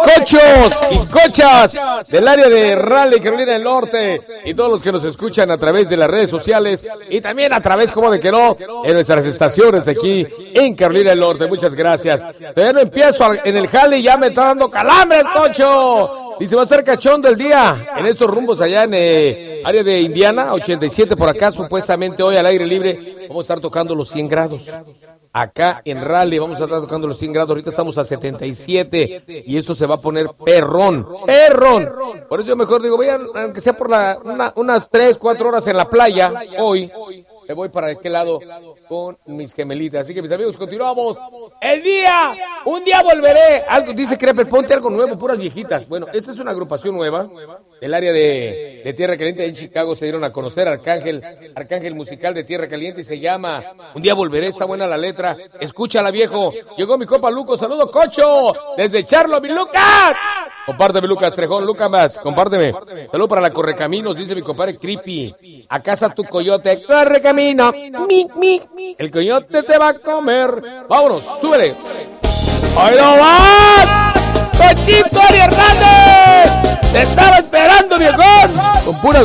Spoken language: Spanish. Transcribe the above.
cochos y cochas del área de Raleigh, Carolina del Norte, y todos los que nos escuchan a través de las redes sociales y también a través, como de que no, en nuestras estaciones aquí en Carolina del Norte. Muchas gracias. Todavía no empiezo en el jale y ya me está dando calambres, cocho. Dice, va a estar cachondo el día en estos rumbos allá en área de Indiana, 87 por acá, supuestamente hoy al aire libre. Vamos a estar tocando los 100 grados. Acá en Raleigh vamos a estar tocando los 100 grados. Ahorita estamos a 77 y esto se va a poner perrón. Por eso yo mejor digo, vayan, aunque sea por unas 3, 4 horas en la playa, hoy me voy para aquel lado con mis gemelitas. Así que mis amigos, continuamos. Un día volveré. Algo dice Crepe, ponte algo nuevo, puras viejitas. Bueno, esta es una agrupación nueva del área de Tierra Caliente. En Chicago se dieron a conocer Arcángel musical de Tierra Caliente, y se llama Un día volveré. Está buena la letra. Escúchala, viejo. Llegó mi compa Luco. Saludo, cocho. Desde Charlo, mi Lucas. Compárteme, Lucas Trejón. Lucas más, compárteme. Saludo para la Correcaminos, dice mi compadre Creepy. A casa tu coyote. Correcamino. El coyote te va a comer. Vámonos, súbele. ¡Ahí no va! ¡Cochito Hernández! ¡Te está